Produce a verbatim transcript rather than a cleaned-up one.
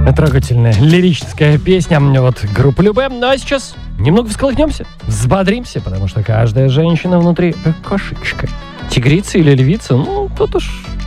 Трогательная лирическая песня вот группы Любэ. Ну а сейчас немного всколыхнемся, взбодримся, потому что каждая женщина внутри кошечка. Тигрица или львица, ну тут уж